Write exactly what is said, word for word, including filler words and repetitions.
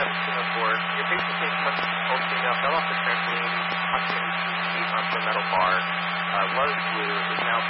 on the snowboard. Your patient came from old female, fell off the trampoline, approximately two feet onto a metal bar, uh, was blue, is now